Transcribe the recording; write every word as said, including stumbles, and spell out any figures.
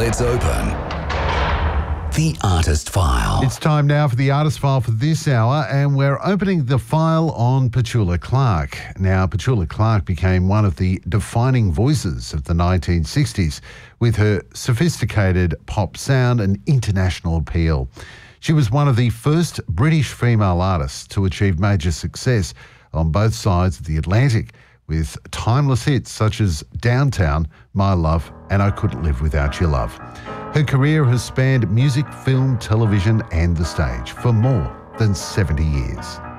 Let's open the Artist File. It's time now for the Artist File for this hour, and we're opening the file on Petula Clark. Now, Petula Clark became one of the defining voices of the nineteen sixties with her sophisticated pop sound and international appeal. She was one of the first British female artists to achieve major success on both sides of the Atlantic, with timeless hits such as Downtown, My Love, and I Couldn't Live Without Your Love. Her career has spanned music, film, television and the stage for more than seventy years.